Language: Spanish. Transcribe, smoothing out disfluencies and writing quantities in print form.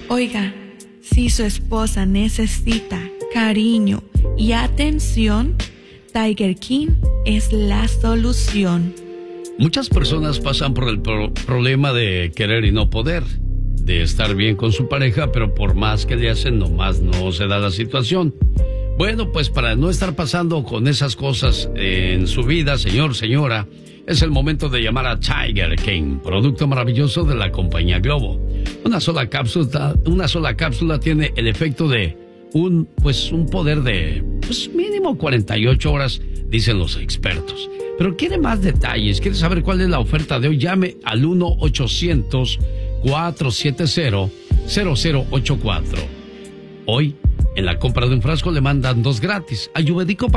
Oiga, si su esposa necesita cariño y atención, Tiger King es la solución. Muchas personas pasan por el problema de querer y no poder, de estar bien con su pareja, pero por más que le hacen, nomás no se da la situación. Bueno, pues para no estar pasando con esas cosas en su vida, señor, señora, es el momento de llamar a Tiger King, producto maravilloso de la compañía Globo. Una sola cápsula tiene el efecto de un poder de mínimo 48 horas, dicen los expertos. Pero quiere más detalles, quiere saber cuál es la oferta de hoy, llame al 1-800-470-0084. Hoy, en la compra de un frasco le mandan 2 gratis. Ayurvédico